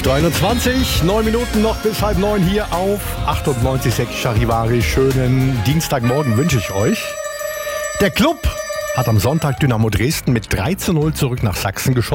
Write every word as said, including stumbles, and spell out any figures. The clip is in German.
einundzwanzig, neun Minuten noch bis halb neun hier auf achtundneunzig Komma sechs Charivari. Schönen Dienstagmorgen wünsche ich euch. Der Club hat am Sonntag Dynamo Dresden mit drei zu null zurück nach Sachsen geschossen.